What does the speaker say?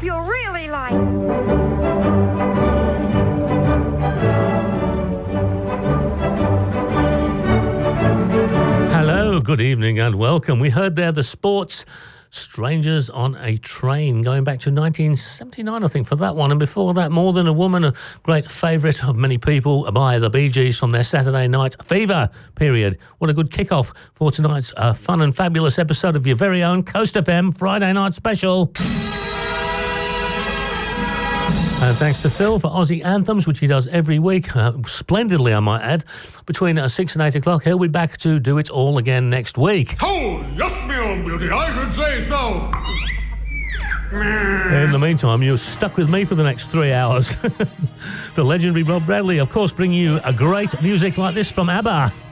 hope you really like. Hello, good evening and welcome. We heard there the Sports Strangers on a Train, going back to 1979, I think, for that one. And before that, More Than a Woman, a great favourite of many people by the Bee Gees from their Saturday Night Fever period. What a good kick-off for tonight's fun and fabulous episode of your very own Coast FM Friday Night Special. And thanks to Phil for Aussie Anthems, which he does every week, splendidly, I might add. Between 6 and 8 o'clock, he'll be back to do it all again next week. Oh, yes, me own beauty, I should say so. In the meantime, you're stuck with me for the next 3 hours. The legendary Rob Bradley, of course, bringing you a great music like this from ABBA.